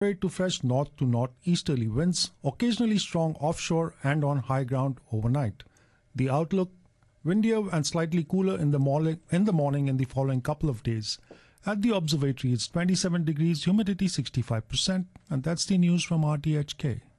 To fresh north to northeasterly winds, occasionally strong offshore and on high ground overnight. The outlook: windier and slightly cooler in the morning in the following couple of days. At the observatory, it's 27 degrees, humidity 65%, and that's the news from RTHK.